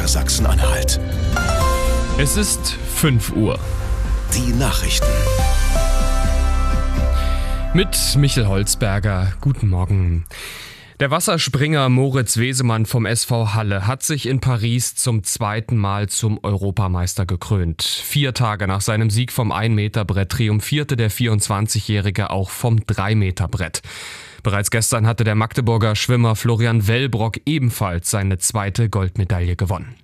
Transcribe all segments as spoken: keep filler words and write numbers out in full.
R Sachsen-Anhalt. Es ist fünf Uhr. Die Nachrichten. Mit Michel Holzberger. Guten Morgen. Der Wasserspringer Moritz Wesemann vom S V Halle hat sich in Paris zum zweiten Mal zum Europameister gekrönt. Vier Tage nach seinem Sieg vom ein-Meter-Brett triumphierte der vierundzwanzigjährige auch vom drei-Meter-Brett. Bereits gestern hatte der Magdeburger Schwimmer Florian Wellbrock ebenfalls seine zweite Goldmedaille gewonnen.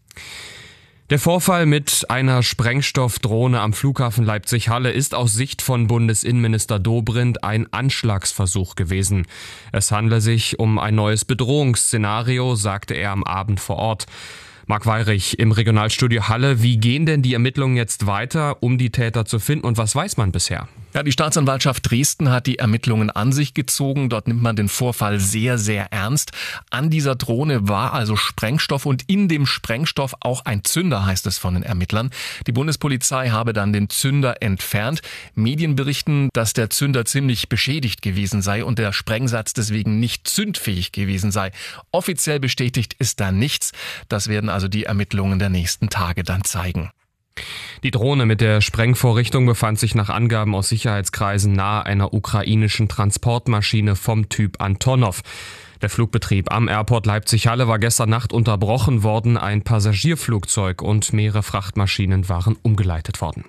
Der Vorfall mit einer Sprengstoffdrohne am Flughafen Leipzig-Halle ist aus Sicht von Bundesinnenminister Dobrindt ein Anschlagsversuch gewesen. Es handle sich um ein neues Bedrohungsszenario, sagte er am Abend vor Ort. Marc Weyrich im Regionalstudio Halle. Wie gehen denn die Ermittlungen jetzt weiter, um die Täter zu finden, und was weiß man bisher? Ja, die Staatsanwaltschaft Dresden hat die Ermittlungen an sich gezogen. Dort nimmt man den Vorfall sehr, sehr ernst. An dieser Drohne war also Sprengstoff und in dem Sprengstoff auch ein Zünder, heißt es von den Ermittlern. Die Bundespolizei habe dann den Zünder entfernt. Medien berichten, dass der Zünder ziemlich beschädigt gewesen sei und der Sprengsatz deswegen nicht zündfähig gewesen sei. Offiziell bestätigt ist da nichts. Das werden also die Ermittlungen der nächsten Tage dann zeigen. Die Drohne mit der Sprengvorrichtung befand sich nach Angaben aus Sicherheitskreisen nahe einer ukrainischen Transportmaschine vom Typ Antonov. Der Flugbetrieb am Airport Leipzig-Halle war gestern Nacht unterbrochen worden. Ein Passagierflugzeug und mehrere Frachtmaschinen waren umgeleitet worden.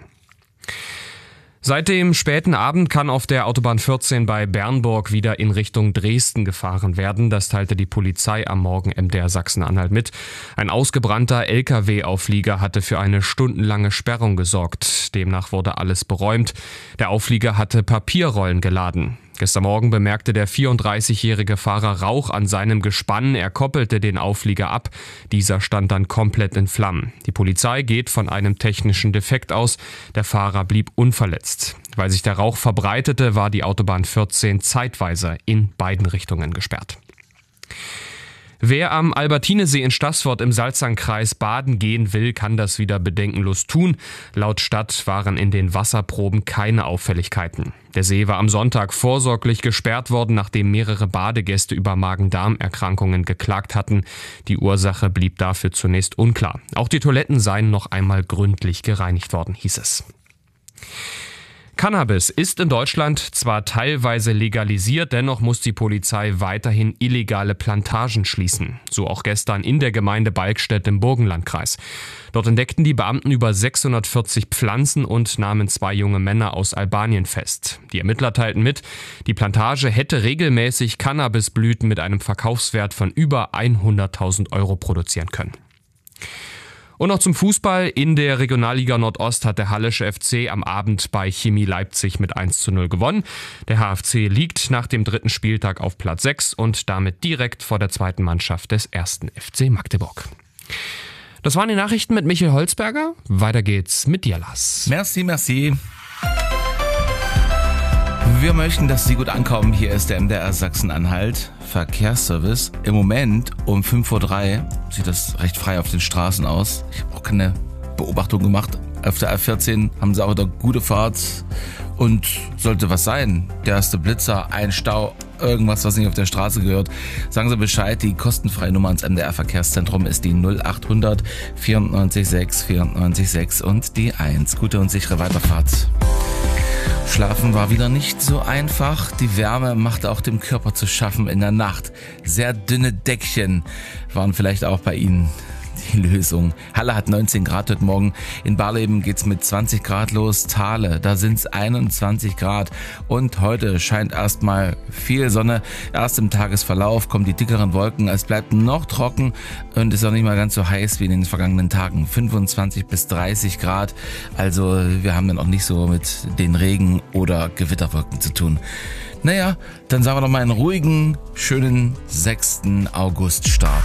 Seit dem späten Abend kann auf der Autobahn vierzehn bei Bernburg wieder in Richtung Dresden gefahren werden. Das teilte die Polizei am Morgen M D R Sachsen-Anhalt mit. Ein ausgebrannter L K W-Auflieger hatte für eine stundenlange Sperrung gesorgt. Demnach wurde alles beräumt. Der Auflieger hatte Papierrollen geladen. Gestern Morgen bemerkte der vierunddreißigjährige Fahrer Rauch an seinem Gespann. Er koppelte den Auflieger ab. Dieser stand dann komplett in Flammen. Die Polizei geht von einem technischen Defekt aus. Der Fahrer blieb unverletzt. Weil sich der Rauch verbreitete, war die Autobahn vierzehn zeitweise in beiden Richtungen gesperrt. Wer am Albertinesee in Staßfurt im Salzangkreis baden gehen will, kann das wieder bedenkenlos tun. Laut Stadt waren in den Wasserproben keine Auffälligkeiten. Der See war am Sonntag vorsorglich gesperrt worden, nachdem mehrere Badegäste über Magen-Darm-Erkrankungen geklagt hatten. Die Ursache blieb dafür zunächst unklar. Auch die Toiletten seien noch einmal gründlich gereinigt worden, hieß es. Cannabis ist in Deutschland zwar teilweise legalisiert, dennoch muss die Polizei weiterhin illegale Plantagen schließen. So auch gestern in der Gemeinde Balkstedt im Burgenlandkreis. Dort entdeckten die Beamten über sechshundertvierzig Pflanzen und nahmen zwei junge Männer aus Albanien fest. Die Ermittler teilten mit, die Plantage hätte regelmäßig Cannabisblüten mit einem Verkaufswert von über hunderttausend Euro produzieren können. Und noch zum Fußball. In der Regionalliga Nordost hat der Hallische F C am Abend bei Chemie Leipzig mit eins zu null gewonnen. Der H F C liegt nach dem dritten Spieltag auf Platz sechs und damit direkt vor der zweiten Mannschaft des ersten F C Magdeburg. Das waren die Nachrichten mit Michel Holzberger. Weiter geht's mit dir, Lars. Merci, merci. Wir möchten, dass Sie gut ankommen. Hier ist der M D R Sachsen-Anhalt Verkehrsservice. Im Moment um fünf Uhr drei sieht das recht frei auf den Straßen aus. Ich habe auch keine Beobachtung gemacht. Auf der A vierzehn haben sie auch wieder gute Fahrt. Und sollte was sein, der erste Blitzer, ein Stau, irgendwas, was nicht auf der Straße gehört, sagen Sie Bescheid. Die kostenfreie Nummer ans M D R Verkehrszentrum ist die null acht hundert vierundneunzig sechs vierundneunzig sechs und die eins. Gute und sichere Weiterfahrt. Schlafen war wieder nicht so einfach. Die Wärme machte auch dem Körper zu schaffen in der Nacht. Sehr dünne Deckchen waren vielleicht auch bei Ihnen die Lösung. Halle hat neunzehn Grad heute Morgen. In Barleben geht's mit zwanzig Grad los. Thale, da sind's einundzwanzig Grad. Und heute scheint erstmal viel Sonne. Erst im Tagesverlauf kommen die dickeren Wolken. Es bleibt noch trocken und ist auch nicht mal ganz so heiß wie in den vergangenen Tagen. fünfundzwanzig bis dreißig Grad. Also wir haben dann auch nicht so mit den Regen- oder Gewitterwolken zu tun. Naja, dann sagen wir doch mal einen ruhigen, schönen sechsten August-Start.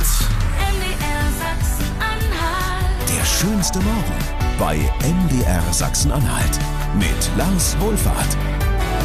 Der schönste Morgen bei M D R Sachsen-Anhalt mit Lars Wohlfahrt.